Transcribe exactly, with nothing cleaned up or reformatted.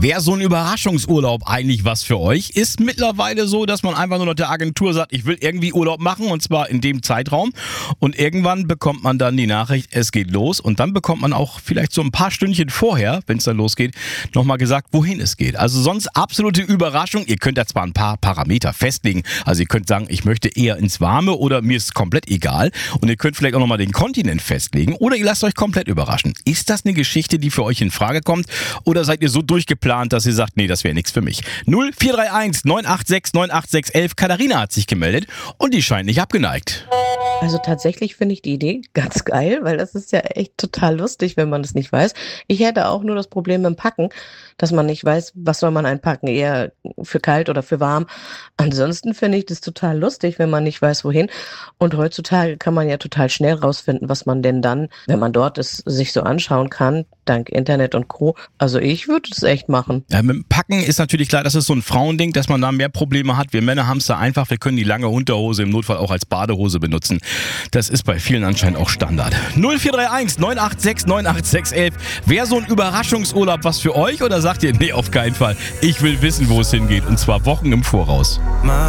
Wäre so ein Überraschungsurlaub eigentlich was für euch? Ist mittlerweile so, dass man einfach nur noch der Agentur sagt, ich will irgendwie Urlaub machen und zwar in dem Zeitraum und irgendwann bekommt man dann die Nachricht, es geht los und dann bekommt man auch vielleicht so ein paar Stündchen vorher, wenn es dann losgeht, nochmal gesagt, wohin es geht. Also sonst absolute Überraschung. Ihr könnt da zwar ein paar Parameter festlegen, also ihr könnt sagen, ich möchte eher ins Warme oder mir ist komplett egal und ihr könnt vielleicht auch nochmal den Kontinent festlegen oder ihr lasst euch komplett überraschen. Ist das eine Geschichte, die für euch in Frage kommt oder seid ihr so durchgeplant, dass ihr sagt, nee, das wäre nichts für mich? null vier drei eins neun acht sechs neun acht sechs elf. Katharina hat sich gemeldet und die scheint nicht abgeneigt. Also tatsächlich finde ich die Idee ganz geil, weil das ist ja echt total lustig, wenn man das nicht weiß. Ich hätte auch nur das Problem mit dem Packen, dass man nicht weiß, was soll man einpacken, eher für kalt oder für warm. Ansonsten finde ich das total lustig, wenn man nicht weiß, wohin. Und heutzutage kann man ja total schnell rausfinden, was man denn dann, wenn man dort ist, sich so anschauen kann, dank Internet und Co. Also ich würde es echt machen. Ja, mit dem Packen ist natürlich klar, das ist so ein Frauending, dass man da mehr Probleme hat. Wir Männer haben es da einfach, wir können die lange Unterhose im Notfall auch als Badehose benutzen. Das ist bei vielen anscheinend auch Standard. null vier drei eins neun acht sechs neun acht sechs elf. Wäre so ein Überraschungsurlaub was für euch oder sagt ihr, nee, auf keinen Fall. Ich will wissen, wo es hingeht und zwar Wochen im Voraus.